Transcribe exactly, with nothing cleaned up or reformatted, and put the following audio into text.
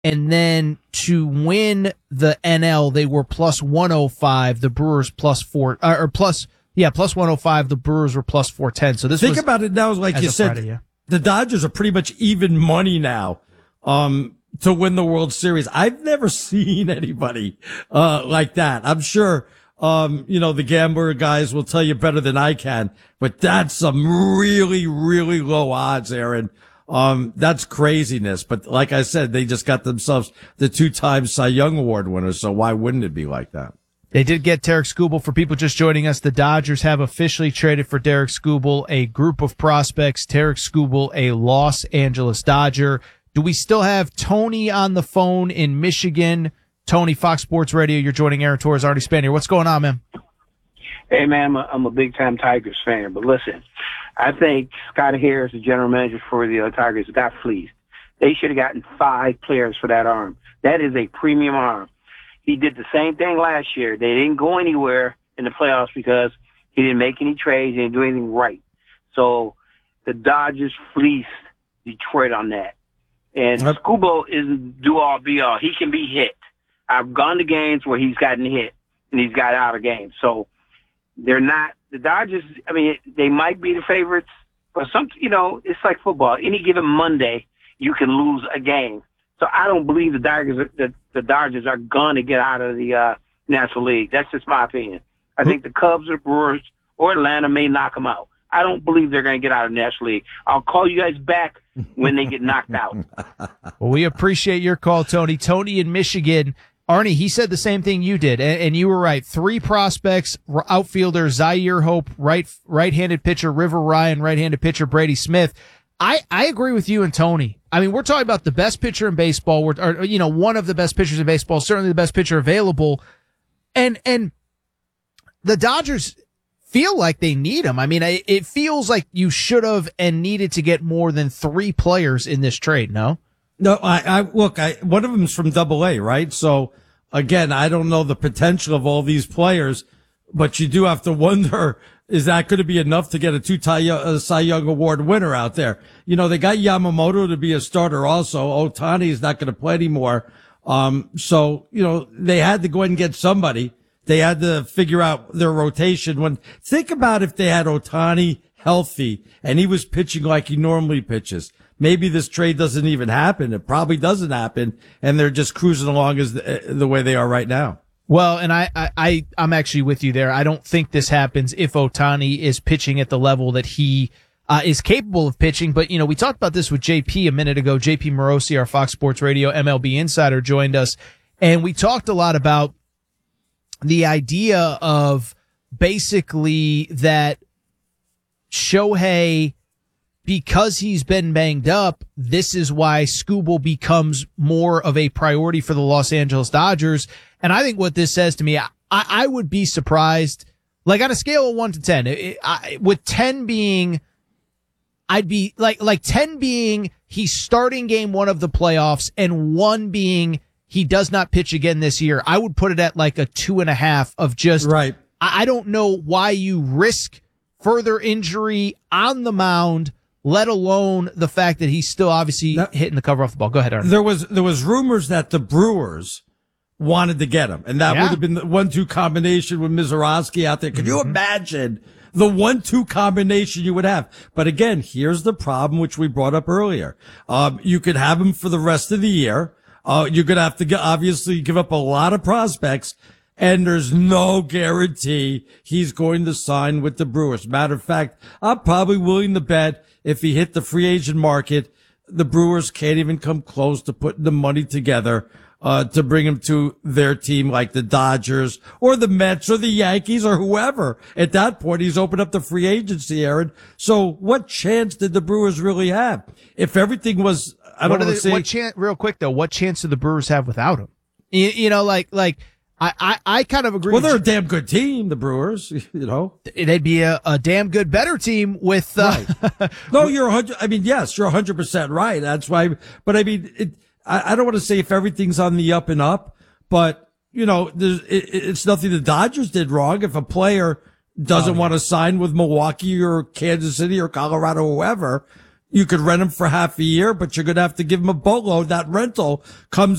And then to win the N L, they were plus one oh five. The Brewers plus four, or, or plus, yeah, plus one oh five. The Brewers were plus four ten. So this Think was, about it now, like you said, Friday, yeah. The Dodgers are pretty much even money now, um, to win the World Series. I've never seen anybody, uh, like that. I'm sure, um, you know, the gambler guys will tell you better than I can, but that's some really, really low odds, Aaron. Um, that's craziness. But like I said, they just got themselves the two-time Cy Young Award winner. So why wouldn't it be like that? They did get Derek Skubal. For people just joining us, the Dodgers have officially traded for Derek Skubal, a group of prospects. Derek Skubal, a Los Angeles Dodger. Do we still have Tony on the phone in Michigan? Tony, Fox Sports Radio. You're joining Aaron Torres, Artie Spanier. What's going on, man? Hey, man, I'm a, I'm a big-time Tigers fan. But listen, I think Scott Harris, the general manager for the uh, Tigers, got fleeced. They should have gotten five players for that arm. That is a premium arm. He did the same thing last year. They didn't go anywhere in the playoffs because he didn't make any trades. He didn't do anything right. So the Dodgers fleeced Detroit on that. And yep. Skubal isn't do-all, be-all. He can be hit. I've gone to games where he's gotten hit and he's got out of games. So they're not – the Dodgers, I mean, they might be the favorites, but some, you know, it's like football. Any given Monday, you can lose a game. So I don't believe the Dodgers, the, the Dodgers are going to get out of the uh, National League. That's just my opinion. I think the Cubs or Brewers or Atlanta may knock them out. I don't believe they're going to get out of the National League. I'll call you guys back when they get knocked out. Well, we appreciate your call, Tony. Tony in Michigan. Arnie, he said the same thing you did, and, and you were right. Three prospects, outfielder Zaire Hope, right, right-handed pitcher River Ryan, right-handed pitcher Brady Smith. I, I agree with you and Tony. I mean, we're talking about the best pitcher in baseball, or, or you know, one of the best pitchers in baseball, certainly the best pitcher available, and and the Dodgers feel like they need him. I mean, it feels like you should have and needed to get more than three players in this trade. No. No, I, I look, I, one of them's from Double A, right? So again, I don't know the potential of all these players, but you do have to wonder, is that going to be enough to get a two uh, Cy Young Award winner out there? You know, they got Yamamoto to be a starter also. Ohtani is not going to play anymore. Um, so, you know, they had to go ahead and get somebody. They had to figure out their rotation. When, think about if they had Ohtani healthy and he was pitching like he normally pitches. Maybe this trade doesn't even happen. It probably doesn't happen, and they're just cruising along as the, the way they are right now. Well, and I, I, I, I'm actually with you there. I don't think this happens if Ohtani is pitching at the level that he uh, is capable of pitching. But, you know, we talked about this with J P a minute ago. J P Morosi, our Fox Sports Radio M L B insider, joined us, and we talked a lot about the idea of basically that Shohei, because he's been banged up, this is why Skubal becomes more of a priority for the Los Angeles Dodgers. And I think what this says to me, I, I would be surprised, like on a scale of one to ten, it, I, with ten being, I'd be like, like ten being he's starting game one of the playoffs and one being he does not pitch again this year. I would put it at like a two and a half of just, right. I, I don't know why you risk further injury on the mound, let alone the fact that he's still obviously now, hitting the cover off the ball. Go ahead, Aaron. There was, there was rumors that the Brewers wanted to get him, and that yeah. would have been the one two combination with Mizorowski out there. Could mm-hmm. you imagine the one two combination you would have? But again, here's the problem, which we brought up earlier. Um, you could have him for the rest of the year. Uh, you're going to have to get, obviously give up a lot of prospects, and there's no guarantee he's going to sign with the Brewers. Matter of fact, I'm probably willing to bet if he hit the free agent market, the Brewers can't even come close to putting the money together uh to bring him to their team, like the Dodgers or the Mets or the Yankees or whoever. At that point, he's opened up the free agency, Aaron. So what chance did the Brewers really have? If everything was, I don't want to say. What chance, real quick though, what chance do the Brewers have without him? You, you know, like, like, I, I, I kind of agree. Well, with they're you. a damn good team, the Brewers, you know. They'd be a, a damn good, better team with, uh, right. No, you're a hundred, I mean, yes, you're a hundred percent right. That's why, but I mean, it, I, I don't want to say if everything's on the up and up, but, you know, there's, it, it's nothing the Dodgers did wrong. If a player doesn't oh, yeah. want to sign with Milwaukee or Kansas City or Colorado or whoever, You could rent him for half a year, but you're going to have to give him a boatload. That rental comes